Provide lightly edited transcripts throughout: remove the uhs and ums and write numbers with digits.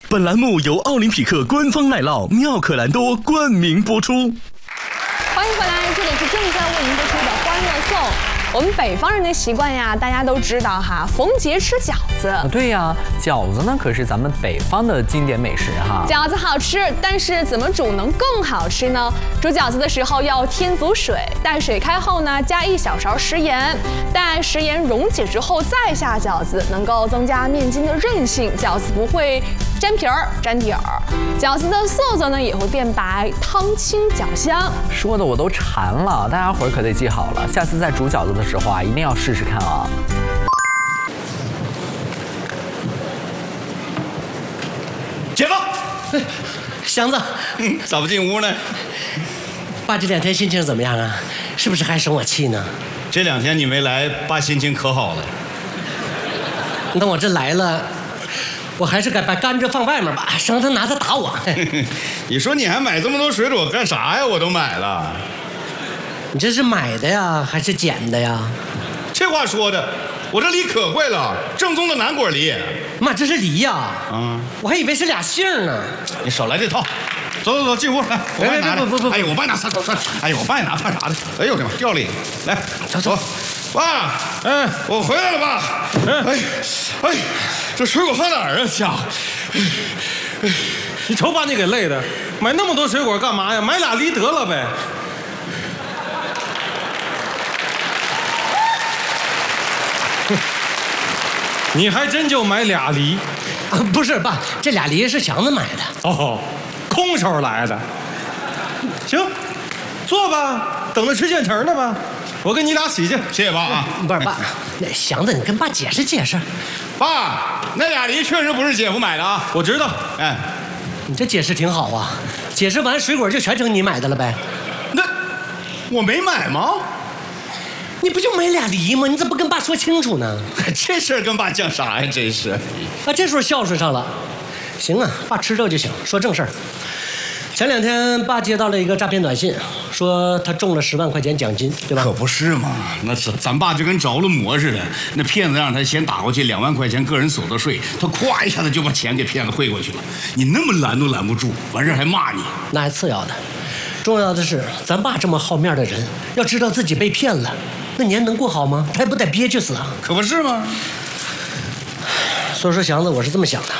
本栏目由奥林匹克官方奶酪妙可蓝多冠名播出。 欢迎回来，这里是正在为您播出的《欢乐颂》。我们北方人的习惯呀，大家都知道哈，逢节吃饺子。 对呀，饺子呢可是咱们北方的经典美食哈。 饺子好吃，但是怎么煮能更好吃呢？煮饺子的时候要添足水，待水开后呢，加1小勺食盐，待食盐溶解之后再下饺子，能够增加面筋的韧性，饺子不会粘皮儿、粘底儿，饺子的色泽呢也会变白，汤清饺香。 说的我都馋了，大家伙儿可得记好了，下次在煮饺子的时候啊，一定要试试看啊。 姐夫， 祥子， 咋不进屋呢？ 爸这2天心情怎么样啊？是不是还生我气呢？ 这2天你没来，爸心情可好了。 那我这来了，我还是该把甘蔗放外面吧，省得他拿它打我。 你说你还买这么多水果干啥呀？我都买了。 你这是买的呀，还是捡的呀？ 这话说的，我这梨可贵了，正宗的南果梨。 妈，这是梨呀！我还以为是俩杏呢。 你少来这套。走，进屋来，我帮你拿着。 不， 哎呦，我帮你拿啥？哎呦，我帮你拿干啥的？哎呦我的妈，掉里。来，走。爸，我回来了，爸。哎，这水果放哪儿啊？家伙， 你瞅把你给累的，买那么多水果干嘛呀？买俩梨得了呗。你还真就买俩梨？ 不是爸，这俩梨是祥子买的。 哦，空手来的。行，坐吧，等着吃现成的吧。我跟你俩洗去。 谢谢爸啊。 不是爸，那祥子你跟爸解释解释。 爸，那俩梨确实不是姐夫买的啊。 我知道。 你这解释挺好啊，解释完水果就全成你买的了呗。 那我没买吗？ 你不就买俩梨吗？你怎么不跟爸说清楚呢？ 这事儿跟爸犟啥呀？真是。 啊，这时候孝顺上了。行啊，爸吃肉就行。说正事儿。前2天爸接到了一个诈骗短信，说他中了10万块钱奖金，对吧？ 可不是嘛，那是咱爸就跟着了魔似的。那骗子让他先打过去2万块钱个人所得税，他咵一下子就把钱给骗子汇过去了。你那么拦都拦不住，完事还骂你， 那还次要的。重要的是，咱爸这么好面的人，要知道自己被骗了，那年能过好吗？他也不得憋屈死啊！ 可不是吗？ 所以说，祥子，我是这么想的。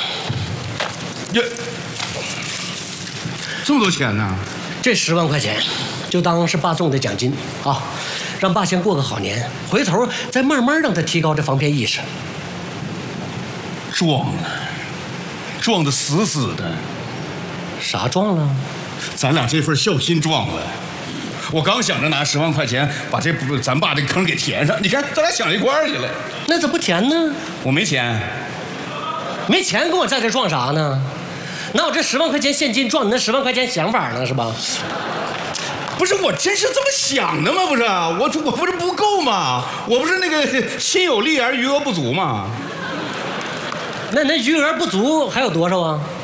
这么多钱呢？ 这10万块钱，就当是爸中的奖金啊，让爸先过个好年，回头再慢慢让他提高这防骗意识。 撞得死死的。 啥撞了？ 咱俩这份孝心撞了。我刚想着拿10万块钱把咱爸这坑给填上，你看咱俩想一块儿去了。 那咋不填呢？ 我没钱。 没钱跟我在这撞啥呢？哪有这10万块钱现金撞你那10万块钱想法呢？是吧？ 不是，我真是这么想的吗？不是，我不是不够吗？我不是那个心有力而余额不足吗？ 那余额不足还有多少啊？